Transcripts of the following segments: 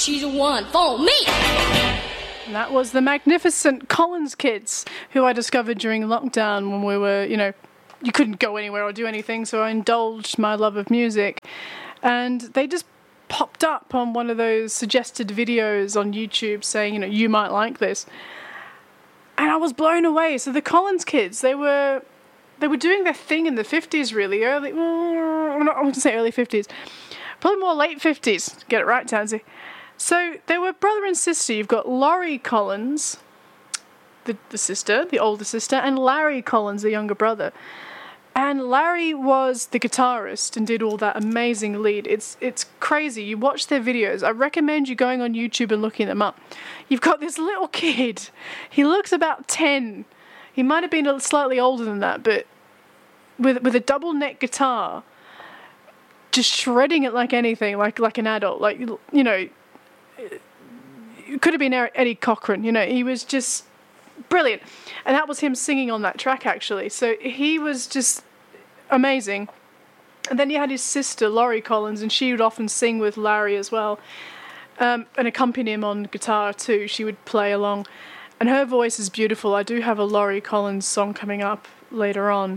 She's the one for me. And that was the magnificent Collins Kids, who I discovered during lockdown when we were, you couldn't go anywhere or do anything, so I indulged my love of music. And they just popped up on one of those suggested videos on YouTube saying, you might like this. And I was blown away. So the Collins Kids, they were doing their thing in the 50s, really. I wouldn't say early 50s. Probably more late 50s. Get it right, Tansy. So they were brother and sister. You've got Laurie Collins, the sister, the older sister, and Larry Collins, the younger brother. And Larry was the guitarist and did all that amazing lead. It's crazy. You watch their videos. I recommend you going on YouTube and looking them up. You've got this little kid. He looks about 10. He might have been slightly older than that, but with a double neck guitar, just shredding it like anything, like an adult. Like, it could have been Eddie Cochran. He was just brilliant. And that was him singing on that track, actually. So he was just amazing. And then you had his sister, Laurie Collins, and she would often sing with Larry as well, and accompany him on guitar too. She would play along. And her voice is beautiful. I do have a Laurie Collins song coming up later on.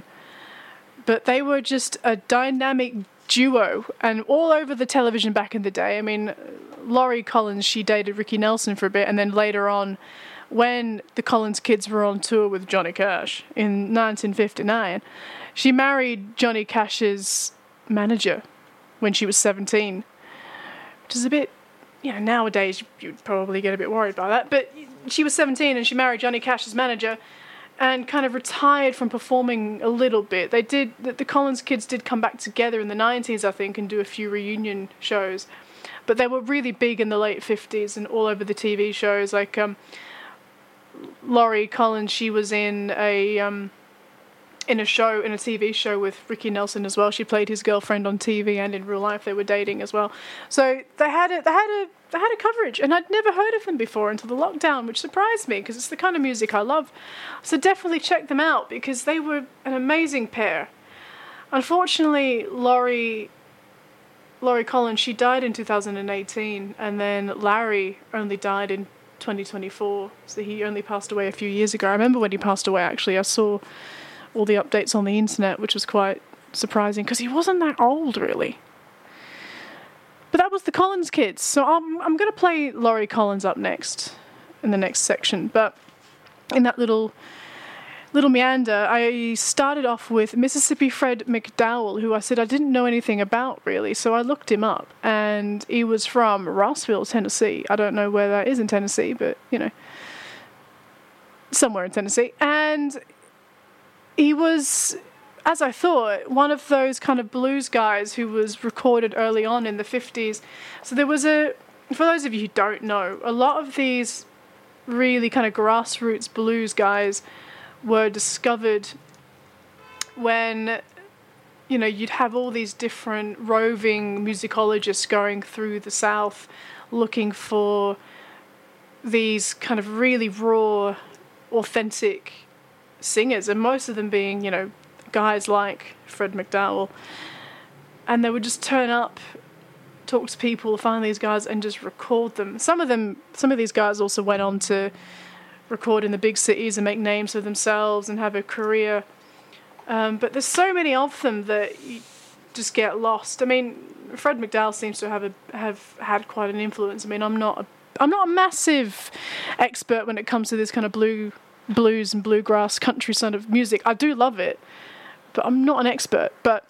But they were just a dynamic duo, and all over the television back in the day. I mean, Laurie Collins, she dated Ricky Nelson for a bit, and then later on, when the Collins Kids were on tour with Johnny Cash in 1959, she married Johnny Cash's manager when she was 17, which is a bit, nowadays you'd probably get a bit worried by that, but she was 17 and she married Johnny Cash's manager and kind of retired from performing a little bit. The Collins Kids did come back together in the 90s, I think, and do a few reunion shows, but they were really big in the late 50s and all over the TV shows. Like Laurie Collins, she was in a TV show with Ricky Nelson as well. She played his girlfriend on TV, and in real life they were dating as well. So they had a coverage, and I'd never heard of them before until the lockdown, which surprised me because it's the kind of music I love. So definitely check them out because they were an amazing pair. Unfortunately, Laurie Collins, she died in 2018, and then Larry only died in 2024, so he only passed away a few years ago. I remember when he passed away, actually. I saw all the updates on the internet, which was quite surprising because he wasn't that old, really. But that was the Collins Kids, so I'm going to play Laurie Collins up next in the next section. But in that little meander, I started off with Mississippi Fred McDowell, who I said I didn't know anything about, really, so I looked him up, and he was from Rossville, Tennessee. I don't know where that is in Tennessee, but, somewhere in Tennessee. And he was, as I thought, one of those kind of blues guys who was recorded early on in the 50s. So there was for those of you who don't know, a lot of these really kind of grassroots blues guys were discovered when, you'd have all these different roving musicologists going through the South looking for these kind of really raw, authentic singers, and most of them being, guys like Fred McDowell. And they would just turn up, talk to people, find these guys, and just record them. Some of these guys also went on to record in the big cities and make names for themselves and have a career. But there's so many of them that you just get lost. I mean, Fred McDowell seems to have had quite an influence. I mean, I'm not a massive expert when it comes to this kind of blues and bluegrass country sort of music. I do love it, but I'm not an expert. But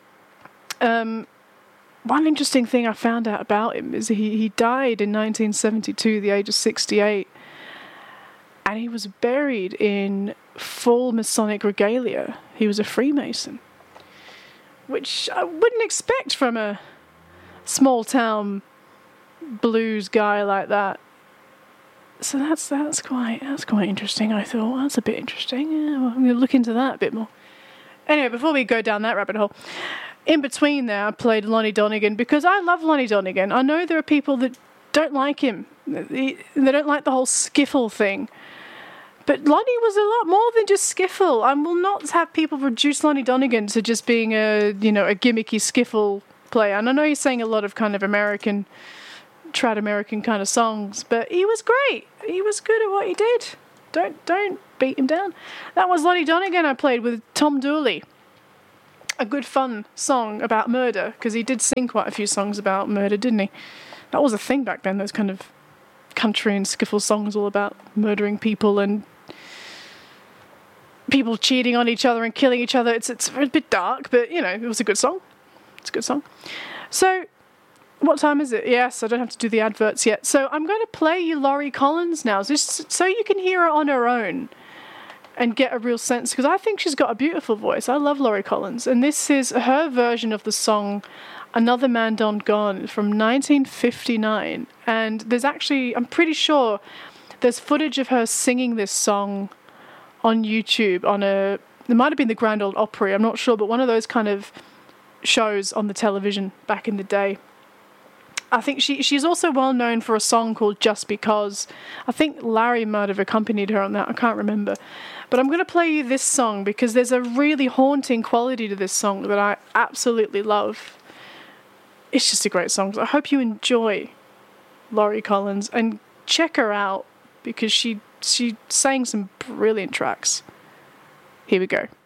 one interesting thing I found out about him is he died in 1972, the age of 68. And he was buried in full Masonic regalia. He was a Freemason, which I wouldn't expect from a small-town blues guy like that. So that's quite interesting. I thought, well, that's a bit interesting. Yeah, well, I'm going to look into that a bit more. Anyway, before we go down that rabbit hole, in between there, I played Lonnie Donegan because I love Lonnie Donegan. I know there are people that don't like him. They don't like the whole skiffle thing. But Lonnie was a lot more than just skiffle. I will not have people reduce Lonnie Donegan to just being a gimmicky skiffle player. And I know he's saying a lot of kind of American trad American kind of songs, but he was great. He was good at what he did. Don't beat him down. That was Lonnie Donegan I played with Tom Dooley. A good fun song about murder, because he did sing quite a few songs about murder, didn't he? That was a thing back then, those kind of country and skiffle songs all about murdering people and people cheating on each other and killing each other. It's a bit dark, but, you know, it was a good song. It's a good song. So, what time is it? Yes, I don't have to do the adverts yet. So I'm going to play you Laurie Collins now, just so you can hear her on her own and get a real sense, because I think she's got a beautiful voice. I love Laurie Collins. And this is her version of the song Another Man Done Gone from 1959. And there's actually, I'm pretty sure, there's footage of her singing this song on YouTube on it might have been the Grand Ole Opry, I'm not sure, but one of those kind of shows on the television back in the day. I think she's also well known for a song called Just Because. I think Larry might have accompanied her on that. I can't remember. But I'm going to play you this song because there's a really haunting quality to this song that I absolutely love. It's just a great song. So I hope you enjoy Laurie Collins and check her out because she sang some brilliant tracks. Here we go.